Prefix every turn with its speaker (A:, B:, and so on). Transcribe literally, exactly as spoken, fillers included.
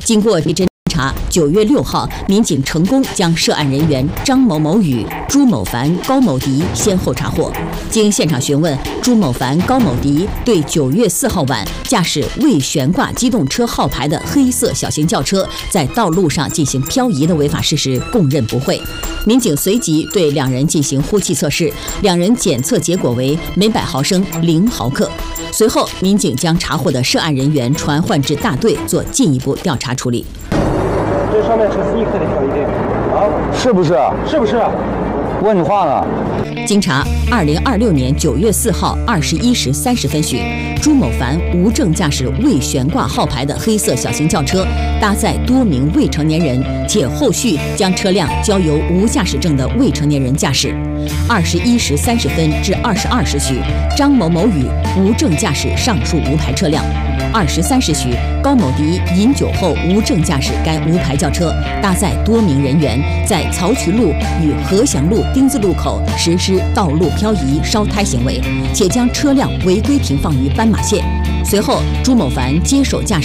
A: 经过侦查，九月六号，民警成功将涉案人员张某某宇、朱某凡、高某迪先后查获。经现场询问，朱某凡、高某迪对九月四号晚驾驶未悬挂机动车号牌的黑色小型轿车在道路上进行漂移的违法事实供认不讳。民警随即对两人进行呼气测试，两人检测结果为每百毫升零毫克。随后，民警将查获的涉案人员传唤至大队做进一步调查处理。
B: 这上面车司机开的漂移的啊，
C: 是不是？
B: 是不是？
C: 问你话呢。
A: 经查，二零二六年九月四号二十一时三十分许，朱某凡无证驾驶未悬挂号牌的黑色小型轿车，搭载多名未成年人，且后续将车辆交由无驾驶证的未成年人驾驶。二十一时三十分至二十二时许，张某某宇无证驾驶上述无牌车辆。二十三时许，高某迪饮酒后无证驾驶该无牌轿车，搭载多名人员，在曹渠路与和祥路丁字路口实施道路漂移、烧胎行为，且将车辆违规停放于斑马线。随后，朱某凡接手驾驶